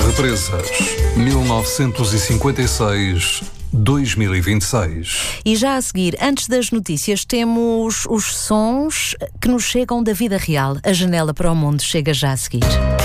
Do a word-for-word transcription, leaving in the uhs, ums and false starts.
Represas, mil novecentos e cinquenta e seis a dois mil e vinte e seis. E já a seguir, antes das notícias, temos os sons que nos chegam da vida real. A janela para o mundo chega já a seguir.